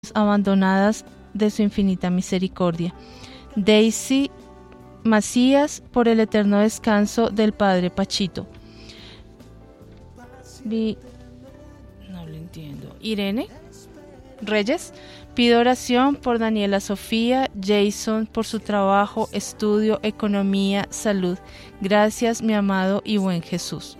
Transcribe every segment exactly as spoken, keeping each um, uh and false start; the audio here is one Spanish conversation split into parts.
abandonadas de su infinita misericordia. Daisy Macías, por el eterno descanso del Padre Pachito. Vi... No lo entiendo. Irene Reyes, pido oración por Daniela Sofía, Jason, por su trabajo, estudio, economía, salud. Gracias, mi amado y buen Jesús.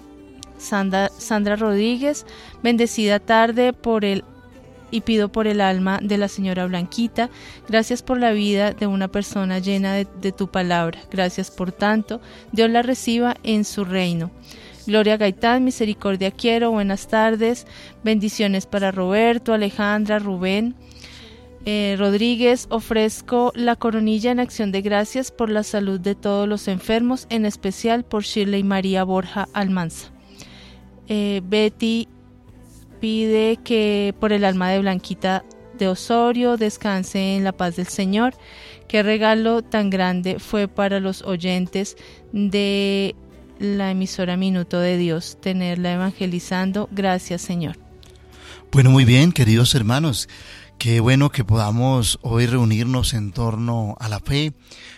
Sandra, Sandra Rodríguez, bendecida tarde por el y pido por el alma de la señora Blanquita. Gracias por la vida de una persona llena de, de tu palabra. Gracias por tanto. Dios la reciba en su reino. Gloria Gaitán, misericordia quiero. Buenas tardes. Bendiciones para Roberto, Alejandra, Rubén. Eh, Rodríguez, ofrezco la coronilla en acción de gracias por la salud de todos los enfermos, en especial por Shirley María Borja Almanza. Eh, Betty pide que por el alma de Blanquita de Osorio descanse en la paz del Señor. Qué regalo tan grande fue para los oyentes de la emisora Minuto de Dios tenerla evangelizando. Gracias, Señor. Bueno, muy bien, queridos hermanos, qué bueno que podamos hoy reunirnos en torno a la fe.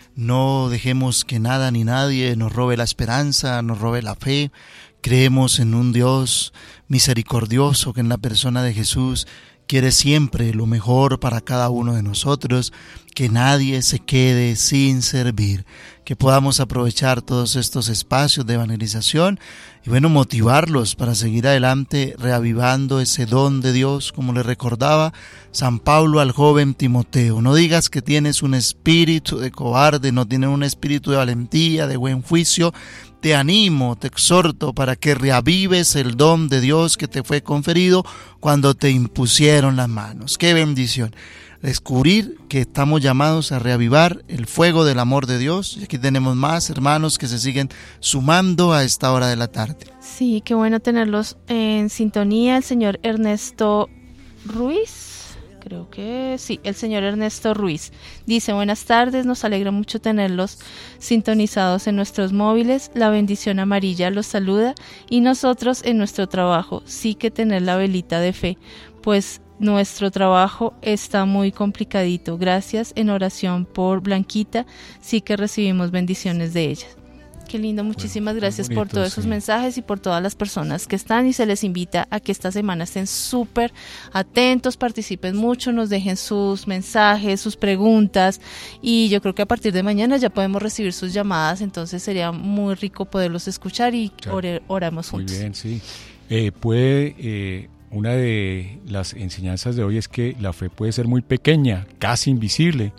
No dejemos que nada ni nadie nos robe la esperanza, nos robe la fe. Creemos en un Dios misericordioso que en la persona de Jesús quiere siempre lo mejor para cada uno de nosotros, que nadie se quede sin servir, que podamos aprovechar todos estos espacios de evangelización y bueno, motivarlos para seguir adelante reavivando ese don de Dios, como le recordaba San Pablo al joven Timoteo. No digas que tienes un espíritu de cobarde, no tienes un espíritu de valentía, de buen juicio. Te animo, te exhorto para que reavives el don de Dios que te fue conferido cuando te impusieron las manos. ¡Qué bendición! Descubrir que estamos llamados a reavivar el fuego del amor de Dios. Y aquí tenemos más hermanos que se siguen sumando a esta hora de la tarde. Sí, qué bueno tenerlos en sintonía. El señor Ernesto Ruiz. Creo que sí, el señor Ernesto Ruiz dice: buenas tardes, nos alegra mucho tenerlos sintonizados en nuestros móviles, la bendición amarilla los saluda y nosotros en nuestro trabajo sí que tener la velita de fe, pues nuestro trabajo está muy complicadito. Gracias en oración por Blanquita, sí que recibimos bendiciones de ella. Qué lindo, muchísimas bueno, gracias bonito, por todos sí. esos mensajes y por todas las personas que están, y se les invita a que esta semana estén súper atentos, participen mucho, nos dejen sus mensajes, sus preguntas, y yo creo que a partir de mañana ya podemos recibir sus llamadas, entonces sería muy rico poderlos escuchar y claro. or- oramos juntos. Muy bien, sí. Eh, puede, eh, una de las enseñanzas de hoy es que la fe puede ser muy pequeña, casi invisible.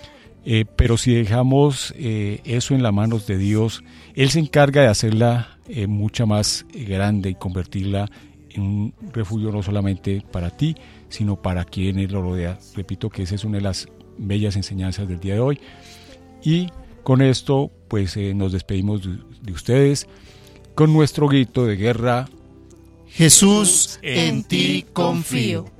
Eh, pero si dejamos eh, eso en las manos de Dios, Él se encarga de hacerla eh, mucha más eh, grande y convertirla en un refugio no solamente para ti, sino para quienes lo rodean. Repito que esa es una de las bellas enseñanzas del día de hoy. Y con esto pues eh, nos despedimos de, de ustedes con nuestro grito de guerra: Jesús, en ti confío.